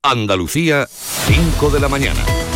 Andalucía, 5 de la mañana.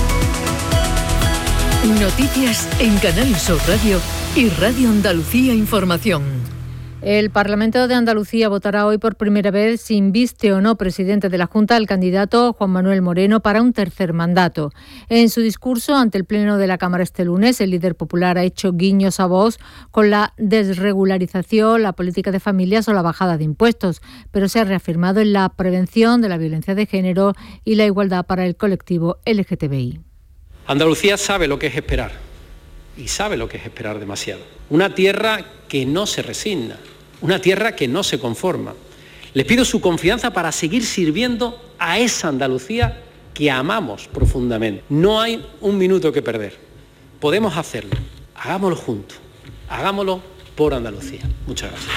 Noticias en Canal Sur Radio y Radio Andalucía Información. El Parlamento de Andalucía votará hoy por primera vez si inviste o no presidente de la Junta al candidato Juan Manuel Moreno para un tercer mandato. En su discurso ante el Pleno de la Cámara este lunes, el líder popular ha hecho guiños a Vox con la desregularización, la política de familias o la bajada de impuestos, pero se ha reafirmado en la prevención de la violencia de género y la igualdad para el colectivo LGTBI. Andalucía sabe lo que es esperar, y sabe lo que es esperar demasiado. Una tierra que no se resigna, una tierra que no se conforma. Les pido su confianza para seguir sirviendo a esa Andalucía que amamos profundamente. No hay un minuto que perder. Podemos hacerlo. Hagámoslo juntos. Hagámoslo por Andalucía. Muchas gracias.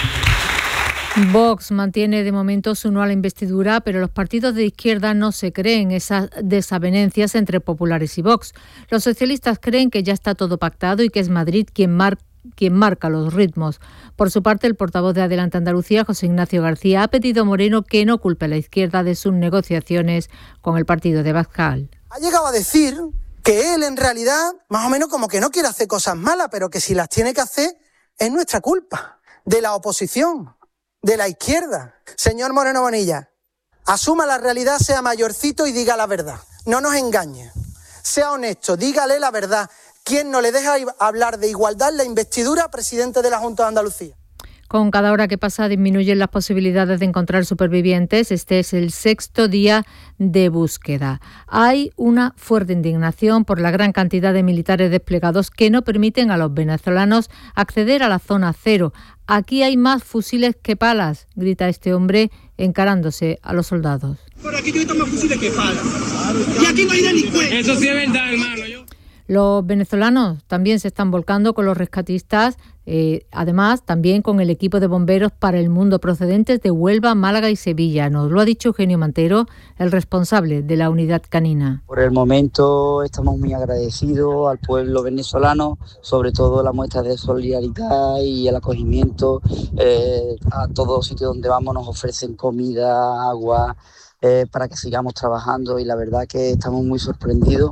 Vox mantiene de momento su no a la investidura, pero los partidos de izquierda no se creen esas desavenencias entre populares y Vox. Los socialistas creen que ya está todo pactado y que es Madrid quien marca los ritmos. Por su parte, el portavoz de Adelante Andalucía, José Ignacio García, ha pedido a Moreno que no culpe a la izquierda de sus negociaciones con el partido de Abascal. Ha llegado a decir que él en realidad más o menos como que no quiere hacer cosas malas, pero que si las tiene que hacer es nuestra culpa, de la oposición, de la izquierda. Señor Moreno Bonilla, asuma la realidad, sea mayorcito y diga la verdad. No nos engañe. Sea honesto, dígale la verdad. ¿Quién no le deja hablar de igualdad en la investidura presidente de la Junta de Andalucía? Con cada hora que pasa disminuyen las posibilidades de encontrar supervivientes. Este es el 6º día de búsqueda. Hay una fuerte indignación por la gran cantidad de militares desplegados que no permiten a los venezolanos acceder a la zona cero. Aquí hay más fusiles que palas, grita este hombre encarándose a los soldados. Por aquí yo he más fusiles que palas. Y aquí no hay delincuentes. Eso sí es verdad, hermano. Los venezolanos también se están volcando con los rescatistas, además también con el equipo de bomberos para el mundo procedentes de Huelva, Málaga y Sevilla. Nos lo ha dicho Eugenio Mantero, el responsable de la unidad canina. Por el momento estamos muy agradecidos al pueblo venezolano, sobre todo la muestra de solidaridad y el acogimiento. A todos sitios donde vamos nos ofrecen comida, agua, para que sigamos trabajando, y la verdad que estamos muy sorprendidos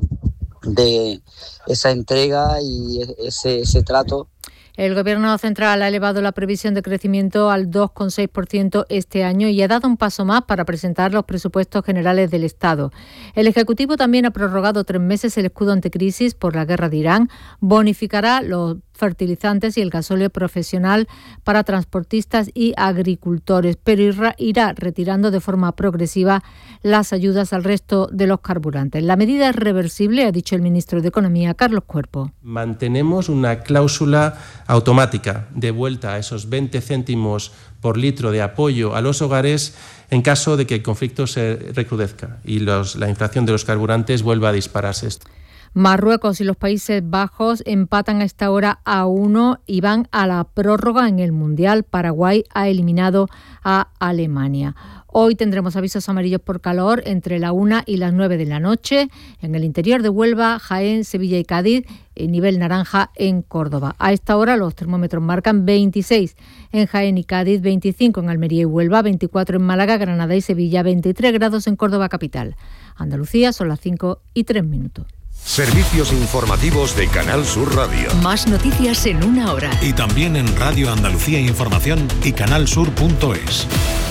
de esa entrega y ese trato. El Gobierno central ha elevado la previsión de crecimiento al 2,6% este año y ha dado un paso más para presentar los presupuestos generales del Estado. El Ejecutivo también ha prorrogado 3 meses el escudo anticrisis por la guerra de Irán, bonificará los fertilizantes y el gasóleo profesional para transportistas y agricultores, pero irá retirando de forma progresiva las ayudas al resto de los carburantes. La medida es reversible, ha dicho el ministro de Economía, Carlos Cuerpo. Mantenemos una cláusula automática de vuelta a esos 20 céntimos por litro de apoyo a los hogares en caso de que el conflicto se recrudezca y la inflación de los carburantes vuelva a dispararse. Marruecos y los Países Bajos empatan a esta hora a 1 y van a la prórroga en el Mundial. Paraguay ha eliminado a Alemania. Hoy tendremos avisos amarillos por calor entre la 1 y las 9 de la noche en el interior de Huelva, Jaén, Sevilla y Cádiz, en nivel naranja en Córdoba. A esta hora los termómetros marcan 26 en Jaén y Cádiz, 25 en Almería y Huelva, 24 en Málaga, Granada y Sevilla, 23 grados en Córdoba capital. Andalucía son las 5:03. Servicios informativos de Canal Sur Radio. Más noticias en 1 hora. Y también en Radio Andalucía Información y canalsur.es.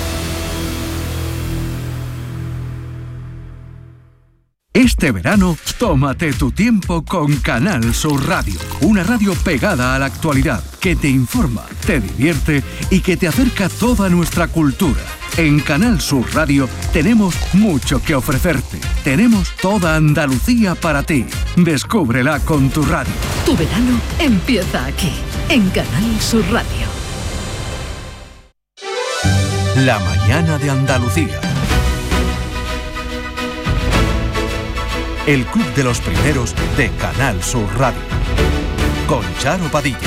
Este verano, tómate tu tiempo con Canal Sur Radio. Una radio pegada a la actualidad, que te informa, te divierte y que te acerca toda nuestra cultura. En Canal Sur Radio tenemos mucho que ofrecerte. Tenemos toda Andalucía para ti. Descúbrela con tu radio. Tu verano empieza aquí, en Canal Sur Radio. La mañana de Andalucía. El Club de los Primeros de Canal Sur Radio. Con Charo Padilla.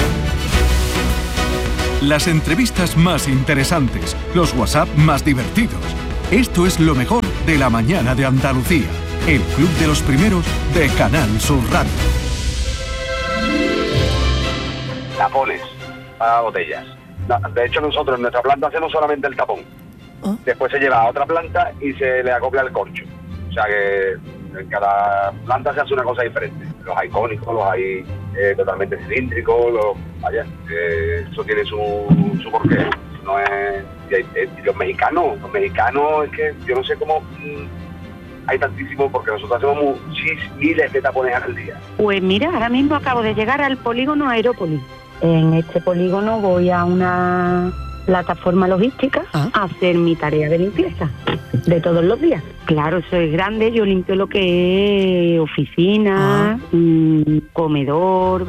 Las entrevistas más interesantes, los WhatsApp más divertidos. Esto es lo mejor de la mañana de Andalucía. El Club de los Primeros de Canal Sur Radio. Tapones para botellas. De hecho, nosotros en nuestra planta hacemos solamente el tapón. Después se lleva a otra planta y se le acopla el corcho. O sea que en cada planta se hace una cosa diferente. Los hay cónicos, los hay totalmente cilíndricos, vaya, eso tiene su porqué. No es, y los mexicanos es que yo no sé cómo hay tantísimo, porque nosotros hacemos miles de tapones al día. Pues mira, ahora mismo acabo de llegar al polígono Aerópolis. En este polígono voy a una plataforma logística a hacer mi tarea de limpieza de todos los días. Claro, eso es grande, yo limpio lo que es oficina, comedor,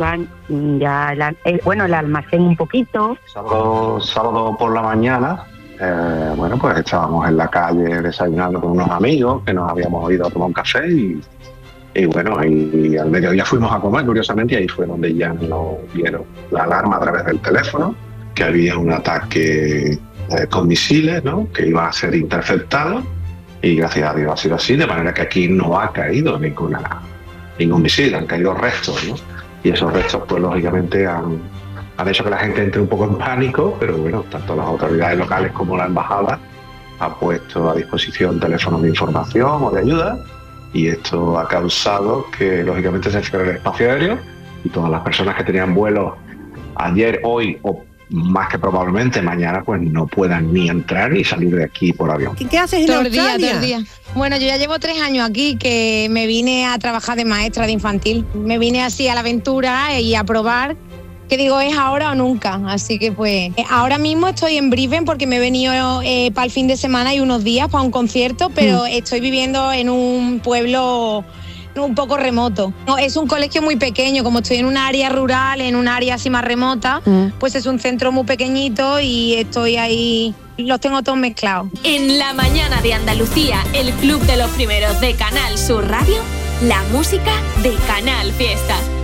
el almacén un poquito. Sábado por la mañana, pues estábamos en la calle desayunando con unos amigos que nos habíamos ido a tomar un café y al mediodía fuimos a comer, curiosamente, y ahí fue donde ya nos dieron la alarma a través del teléfono, que había un ataque con misiles, ¿no?, que iba a ser interceptado, y gracias a Dios ha sido así, de manera que aquí no ha caído ningún misil, han caído restos, ¿no? Y esos restos, pues lógicamente han hecho que la gente entre un poco en pánico, pero bueno, tanto las autoridades locales como la embajada han puesto a disposición teléfonos de información o de ayuda, y esto ha causado que lógicamente se cierre el espacio aéreo y todas las personas que tenían vuelos ayer, hoy o más que probablemente mañana, pues no puedan ni entrar ni salir de aquí por avión. ¿Qué haces en Australia? Todo el día. Bueno, yo ya llevo 3 años aquí, que me vine a trabajar de maestra de infantil. Me vine así a la aventura y a probar, que digo, es ahora o nunca. Así que pues ahora mismo estoy en Brisbane porque me he venido para el fin de semana y unos días para un concierto, pero estoy viviendo en un pueblo un poco remoto. Es un colegio muy pequeño, como estoy en un área rural, en un área así más remota, pues es un centro muy pequeñito y estoy ahí, los tengo todos mezclados. En la mañana de Andalucía, el club de los primeros de Canal Sur Radio, la música de Canal Fiesta.